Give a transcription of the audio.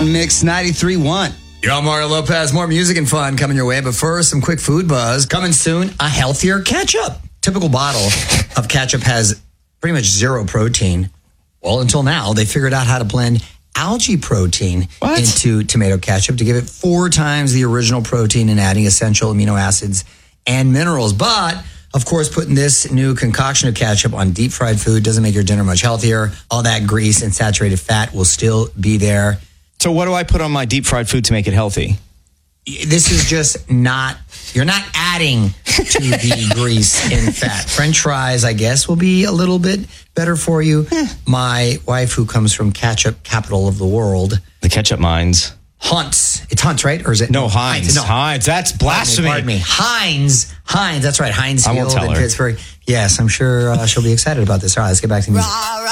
Mix 93.1. Yo, I'm Mario Lopez. More music and fun coming your way. But first, some quick food buzz. Coming soon, a healthier ketchup. Typical bottle of ketchup has pretty much zero protein. Well, until now, they figured out how to blend algae protein into tomato ketchup to give it 4 times the original protein and adding essential amino acids and minerals. But, of course, putting this new concoction of ketchup on deep fried food doesn't make your dinner much healthier. All that grease and saturated fat will still be there. So what do I put on my deep fried food to make it healthy? This is just not, you're not adding to the grease and fat. French fries, I guess, will be a little bit better for you. My wife, who comes from ketchup capital of the world. The ketchup mines. Hunts. It's Hunts, right? Or is it? No, Heinz. No. Heinz. That's blasphemy. Pardon me. Heinz. That's right. Heinz I won't Field tell in her. Pittsburgh. Yes, I'm sure she'll be excited about this. All right, let's get back to music.